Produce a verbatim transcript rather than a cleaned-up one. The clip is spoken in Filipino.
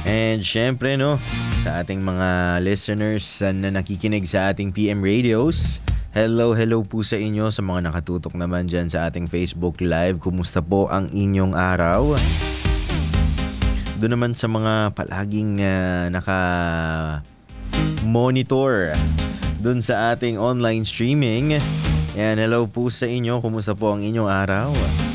And syempre no, sa ating mga listeners na nakikinig sa ating P M Radios, hello, hello po sa inyo. Sa mga nakatutok naman dyan sa ating Facebook Live, kumusta po ang inyong araw? Doon naman sa mga palaging uh, naka-monitor doon sa ating online streaming, yan, hello po sa inyo. Kumusta po ang inyong araw?